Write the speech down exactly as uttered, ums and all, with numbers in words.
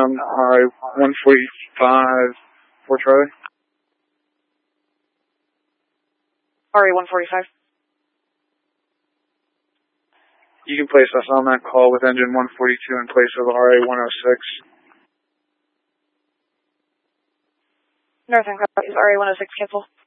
um, R A one forty-five for Charlie. R A one forty-five. You can place us on that call with engine one forty-two in place of R A one oh six. Northern Cross is R A one oh six, cancel.